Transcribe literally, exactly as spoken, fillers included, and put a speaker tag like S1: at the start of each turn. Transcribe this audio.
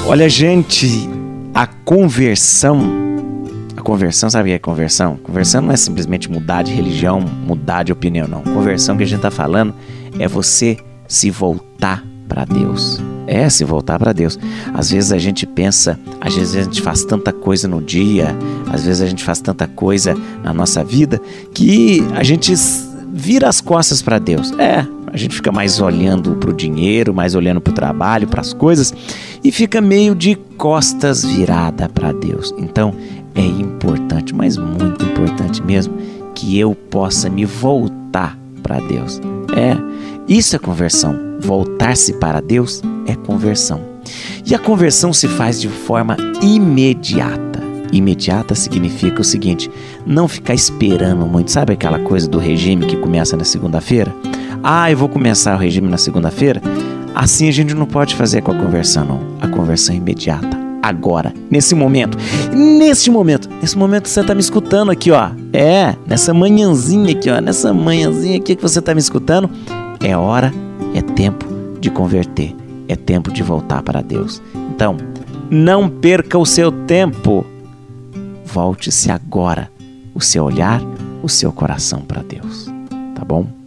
S1: Olha, gente, a conversão, a conversão, sabe o que é conversão? Conversão não é simplesmente mudar de religião, mudar de opinião, não. Conversão que a gente está falando é você se voltar para Deus. É, se voltar para Deus. Às vezes a gente pensa, às vezes a gente faz tanta coisa no dia, às vezes a gente faz tanta coisa na nossa vida, que a gente vira as costas para Deus. É, a gente fica mais olhando para o dinheiro, mais olhando para o trabalho, para as coisas, e fica meio de costas virada para Deus. Então é importante, mas muito importante mesmo, que eu possa me voltar para Deus. É, isso é conversão. Voltar-se para Deus é conversão. E a conversão se faz de forma imediata. Imediata significa o seguinte: não ficar esperando muito. Sabe aquela coisa do regime que começa na segunda-feira? Ah, eu vou começar o regime na segunda-feira? Assim a gente não pode fazer com a conversão, não. A conversão é imediata. Agora, nesse momento, nesse momento, nesse momento que você está me escutando aqui, ó. É, nessa manhãzinha aqui, ó. Nessa manhãzinha aqui que você está me escutando, é hora, é tempo de converter. É tempo de voltar para Deus. Então, não perca o seu tempo. Volte-se agora, o seu olhar, o seu coração para Deus. Tá bom?